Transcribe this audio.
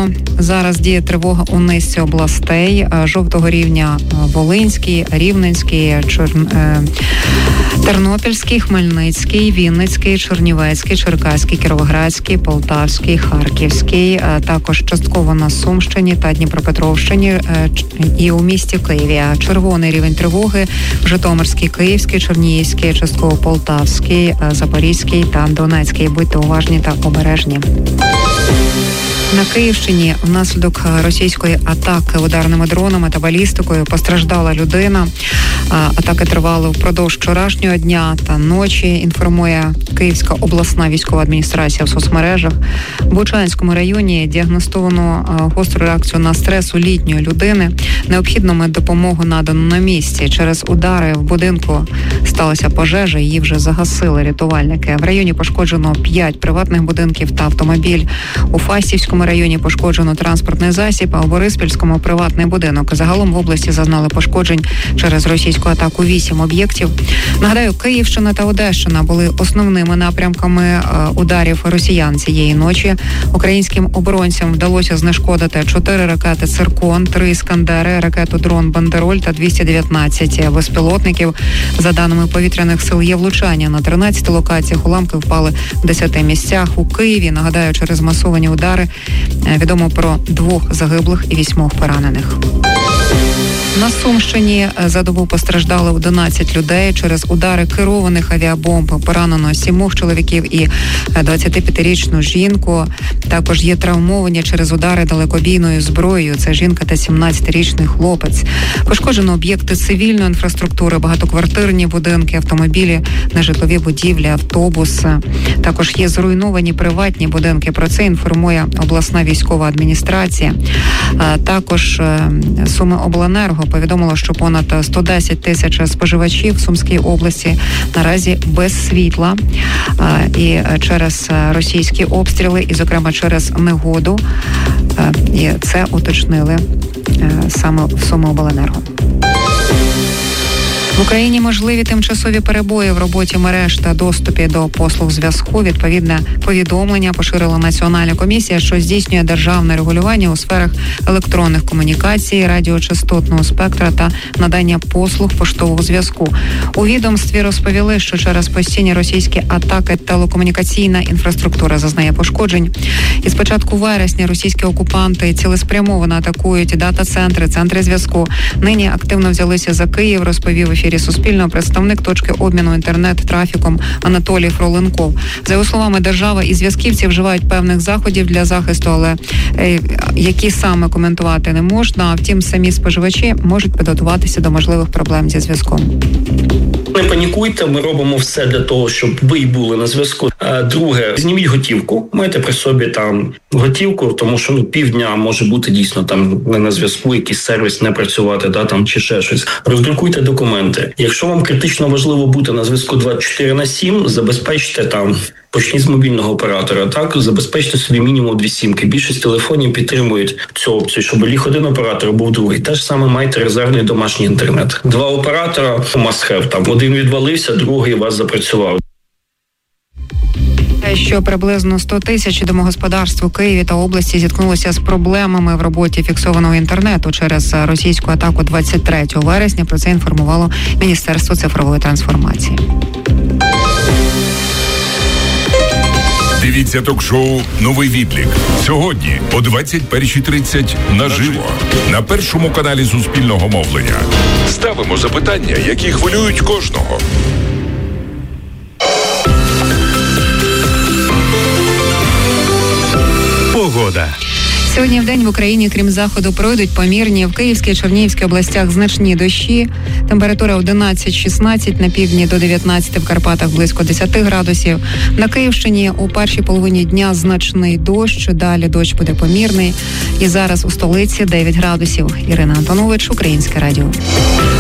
Рівному зараз діє тривога у низці областей. Жовтого рівня Волинський, Рівненський, Тернопільський, Хмельницький, Вінницький, Чернівецький, Черкаський, Кіровоградський, Полтавський, Харківський. Також частково на Сумщині та Дніпропетровщині і у місті Києві. Червоний рівень тривоги – Житомирський, Київський, Чернігівський, частково Полтавський, Запорізький та Донецький. Будьте уважні та обережні. На Київщині внаслідок російської атаки ударними дронами та балістикою постраждала людина. Атаки тривали впродовж вчорашнього дня та ночі, інформує Київська обласна військова адміністрація в соцмережах. В Бучанському районі діагностовано гостру реакцію на стрес у літньої людини. Необхідну меддопомогу надано на місці. Через удари в будинку сталася пожежа, її вже загасили рятувальники. В районі пошкоджено 5 приватних будинків та автомобіль. У Фастівському районі пошкоджено транспортний засіб, а у Бориспільському – приватний будинок. Загалом в області зазнали пошкоджень через російську атаку 8 об'єктів. Нагадаю, Київщина та Одещина були основними напрямками ударів росіян цієї ночі. Українським оборонцям вдалося знешкодити 4 ракети «Циркон», 3 «Іскандери», ракету «Дрон Бандероль» та 219 безпілотників. За даними повітряних сил, є влучання на 13 локаціях. Уламки впали в 10 місцях. У Києві, нагадаю, через масовані удари відомо про 2 загиблих і 8 поранених. На Сумщині за добу постраждали 11 людей через удари керованих авіабомб. Поранено 7 чоловіків і 25-річну жінку. Також є травмовані через удари далекобійною зброєю. Це жінка та 17-річний хлопець. Пошкоджено об'єкти цивільної інфраструктури, багатоквартирні будинки, автомобілі, нежитлові будівлі, автобуси. Також є зруйновані приватні будинки. Про це інформує обласна військова адміністрація. Також Сумиобленерго повідомило, що понад 110 тисяч споживачів в Сумській області наразі без світла. І через російські обстріли, і, зокрема, через негоду. І це уточнили саме в Сумиобленерго. В Україні можливі тимчасові перебої в роботі мереж та доступі до послуг зв'язку. Відповідне повідомлення поширила Національна комісія, що здійснює державне регулювання у сферах електронних комунікацій, радіочастотного спектра та надання послуг поштового зв'язку. У відомстві розповіли, що через постійні російські атаки телекомунікаційна інфраструктура зазнає пошкоджень. І з початку вересня російські окупанти цілеспрямовано атакують дата-центри, центри зв'язку. Нині активно взялися за Київ, розповів в ефірі Суспільного представник точки обміну інтернет-трафіком Анатолій Фроленков. За його словами, держава і зв'язківці вживають певних заходів для захисту, але які саме коментувати не можна. Втім, самі споживачі можуть підготуватися до можливих проблем зі зв'язком. Не панікуйте, ми робимо все для того, щоб ви були на зв'язку. Друге, зніміть готівку, майте при собі там готівку, тому що півдня може бути дійсно там не на зв'язку, якийсь сервіс не працювати, там чи ще щось. Роздрукуйте документи. Якщо вам критично важливо бути на зв'язку 24/7, забезпечте там. Почніть з мобільного оператора, забезпечте собі мінімум 2 сімки. Більшість телефонів підтримують цю опцію, щоб ліг один оператор був другий. Те ж саме майте резервний домашній інтернет. 2 оператора must have, один відвалився, другий у вас запрацював. Що приблизно 100 тисяч домогосподарств у Києві та області зіткнулося з проблемами в роботі фіксованого інтернету через російську атаку 23 вересня. Про це інформувало Міністерство цифрової трансформації. Дивіться ток-шоу «Новий відлік» сьогодні о 21:30 наживо на першому каналі Суспільного мовлення. Ставимо запитання, які хвилюють кожного. Погода. Сьогодні в день в Україні, крім заходу, пройдуть помірні в Київській і Чернігівській областях значні дощі. Температура 11-16, на півдні до 19, в Карпатах близько 10 градусів. На Київщині у першій половині дня значний дощ, далі дощ буде помірний. І зараз у столиці 9 градусів. Ірина Антонович, Українське радіо.